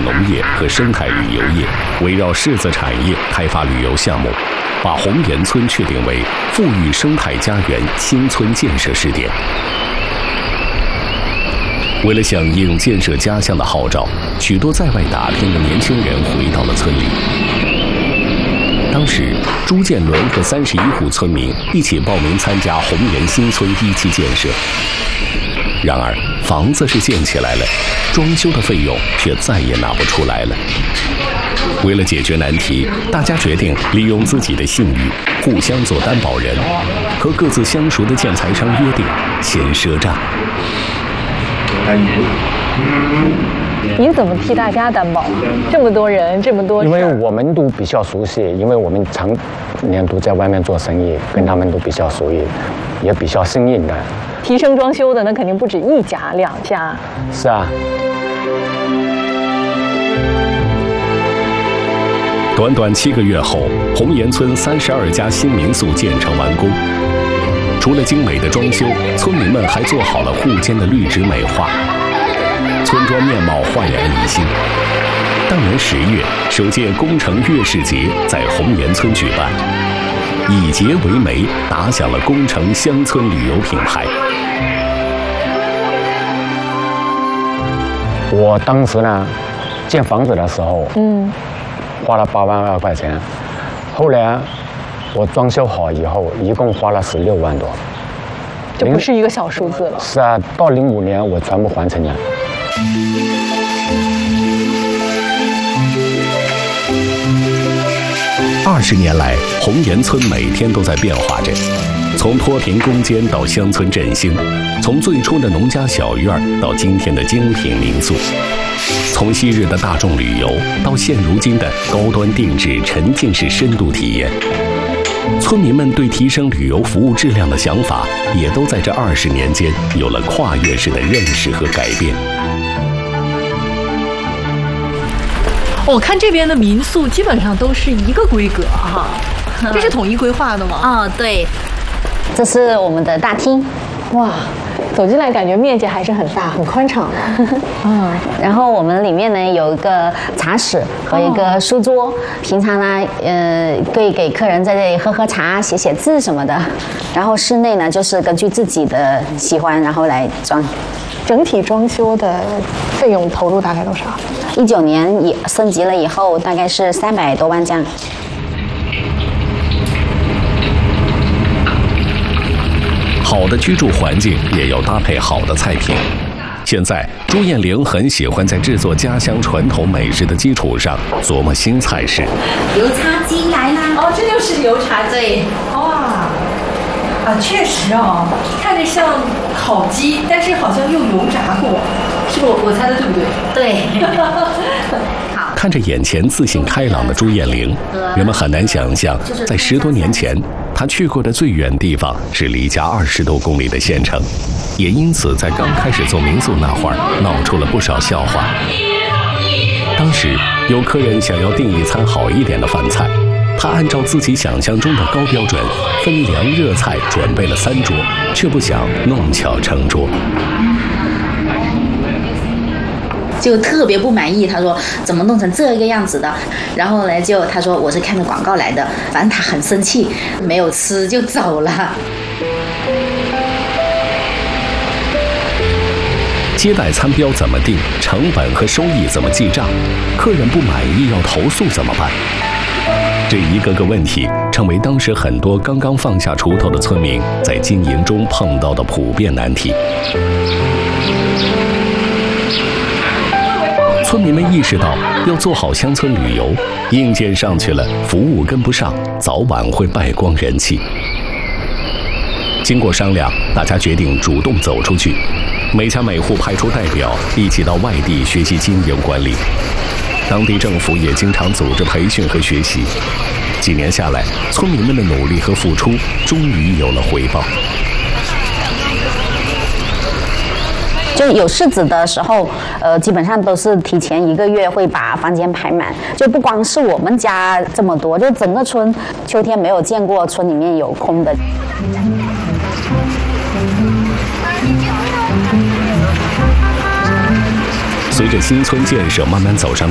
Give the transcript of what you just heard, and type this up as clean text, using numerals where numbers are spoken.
农业和生态旅游业，围绕柿子产业开发旅游项目，把红岩村确定为富裕生态家园新村建设试点。为了响应建设家乡的号召，许多在外打拼的年轻人回到了村里。当时，朱建伦和31户村民一起报名参加红岩新村1期建设。然而，房子是建起来了，装修的费用却再也拿不出来了。为了解决难题，大家决定利用自己的信誉，互相做担保人，和各自相熟的建材商约定，先赊账。 你怎么替大家担保？这么多人，这么多事， 因为我们都比较熟悉，因为我们常年都在外面做生意，跟他们都比较熟悉，也比较信任的。 提升装修的那肯定不止1家2家。 是啊。 短短7个月后，红岩村32家新民宿建成完工。除了精美的装修，村民们还做好了户间的绿植美化，村庄面貌焕然一新。当年10月，首届工程月市节在红岩村举办，以节为媒，打响了工程乡村旅游品牌。 我当时呢，建房子的时候，花了8万2块钱，后来我装修好以后，一共花了16万多。 这不是一个小数字了。 是啊，到05年我全部还成了。 20年来，红岩村每天都在变化着，从脱贫攻坚到乡村振兴，从最初的农家小院到今天的精品民宿，从昔日的大众旅游到现如今的高端定制沉浸式深度体验。村民们对提升旅游服务质量的想法，也都在这20年间有了跨越式的认识和改变。 我看这边的民宿基本上都是一个规格哈，这是统一规划的吗？ 哦，对，这是我们的大厅。 哇，走进来感觉面积还是很大，很宽敞的。 然后我们里面呢有一个茶室和一个书桌，平常呢可以给客人在这里喝喝茶、写写字什么的。然后室内呢就是根据自己的喜欢，然后来装。 整体装修的费用投入大概多少 ？19年也升级了以后，大概是300多万这样。 好的居住环境也要搭配好的菜品。现在，朱艳玲很喜欢在制作家乡传统美食的基础上琢磨新菜式。 油茶鸡来啦！ 哦，这就是油茶鸡。哇！啊，确实哦，看着像烤鸡，但是好像又油炸过，是不是我猜的对不对？ 对。 好，看着眼前自信开朗的朱艳玲，人们很难想象，在10多年前，她去过的最远地方是离家20多公里的县城，也因此在刚开始做民宿那会儿，闹出了不少笑话。当时有客人想要订一餐好一点的饭菜。他按照自己想象中的高标准，分凉热菜准备了3桌，却不想弄巧成拙， 就特别不满意。他说怎么弄成这个样子的？然后呢，他说我是看着广告来的，反正他很生气，没有吃就走了。 接待餐标怎么定？成本和收益怎么记账？客人不满意要投诉怎么办？这一个个问题，成为当时很多刚刚放下锄头的村民在经营中碰到的普遍难题。村民们意识到，要做好乡村旅游，硬件上去了，服务跟不上，早晚会败光人气。经过商量，大家决定主动走出去，每家每户派出代表，一起到外地学习经营管理。当地政府也经常组织培训和学习。几年下来，村民们的努力和付出终于有了回报。 就有柿子的时候，基本上都是提前1个月会把房间排满。就不光是我们家这么多，就整个村，秋天没有见过村里面有空的。 随着新村建设慢慢走上